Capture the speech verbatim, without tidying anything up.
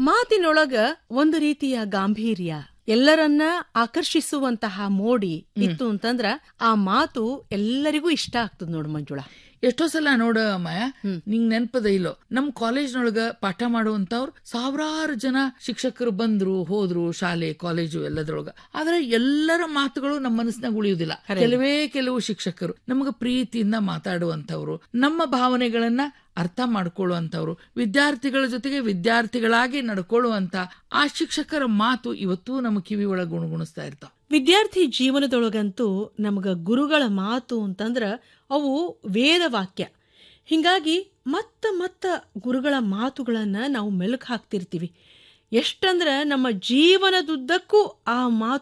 ಮಾತಿನೊಳಗ ಒಂದು ರೀತಿಯ ಗಾಂಭೀರ್ಯ, ಎಲ್ಲರನ್ನ ಆಕರ್ಷಿಸುವಂತಹ ಮೋಡಿ ಇತ್ತು ಅಂತಂದ್ರ ಆ ಮಾತು ಎಲ್ಲರಿಗೂ ಇಷ್ಟ ಆಗ್ತದ ನೋಡು ಮಂಜುಳಾ. ಎಷ್ಟೋ ಸಲ ನೋಡ ಮಾಯ, ನಿಂಗ್ ನೆನ್ಪದ ಇಲ್ಲೋ, ನಮ್ ಕಾಲೇಜ್ನೊಳಗ ಪಾಠ ಮಾಡುವಂತವ್ರು ಸಾವಿರಾರು ಜನ ಶಿಕ್ಷಕರು ಬಂದ್ರು ಹೋದ್ರು, ಶಾಲೆ ಕಾಲೇಜು ಎಲ್ಲದ್ರೊಳಗ. ಆದ್ರೆ ಎಲ್ಲರ ಮಾತುಗಳು ನಮ್ಮ ಮನಸ್ಸಿನಾಗ ಉಳಿಯುವುದಿಲ್ಲ. ಕೆಲವೇ ಕೆಲವು ಶಿಕ್ಷಕರು ನಮಗ ಪ್ರೀತಿಯಿಂದ ಮಾತಾಡುವಂತವ್ರು, ನಮ್ಮ ಭಾವನೆಗಳನ್ನ ಅರ್ಥ ಮಾಡ್ಕೊಳ್ಳುವಂತವ್ರು, ವಿದ್ಯಾರ್ಥಿಗಳ ಜೊತೆಗೆ ವಿದ್ಯಾರ್ಥಿಗಳಾಗಿ ನಡ್ಕೊಳ್ಳುವಂತ ಆ ಶಿಕ್ಷಕರ ಮಾತು ಇವತ್ತೂ ನಮ್ಮ ಕಿವಿ ಒಳಗ ಗುಣಗುಣಿಸ್ತಾ ಇರ್ತಾವ. ವಿದ್ಯಾರ್ಥಿ ಜೀವನದೊಳಗಂತೂ ನಮಗ ಗುರುಗಳ ಮಾತು ಅಂತಂದ್ರ ಅವು ವೇದ ವಾಕ್ಯ. ಹಿಂಗಾಗಿ ಮತ್ತ ಮತ್ತ ಗುರುಗಳ ಮಾತುಗಳನ್ನ ನಾವು ಮೆಲುಕು ಹಾಕ್ತಿರ್ತೀವಿ. ಎಷ್ಟಂದ್ರ ನಮ್ಮ ಜೀವನದುದ್ದಕ್ಕೂ ಆ ಮಾತು